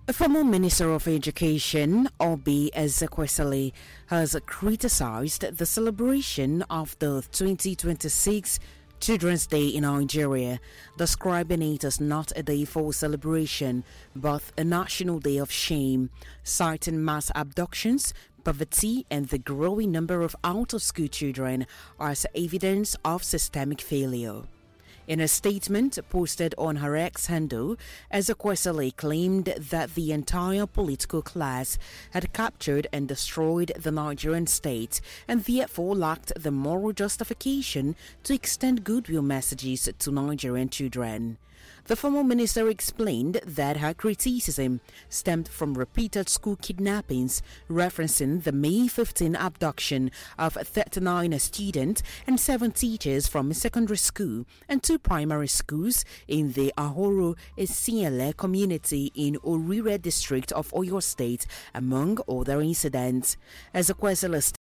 A former Minister of Education, Obi Ezekwesili, has criticized the celebration of the 2026 Children's Day in Nigeria, describing it as not a day for celebration but a national day of shame, citing mass abductions, poverty, and the growing number of out-of-school children as evidence of systemic failure. In a statement posted on her X handle, Ezekwesili claimed that the entire political class had captured and destroyed the Nigerian state and therefore lacked the moral justification to extend goodwill messages to Nigerian children. The former minister explained that her criticism stemmed from repeated school kidnappings, referencing the May 15 abduction of 39 students and 7 teachers from a secondary school and 2 primary schools in the Ahoro Esiele community in Orire district of Oyo State, among other incidents. Ezekwesili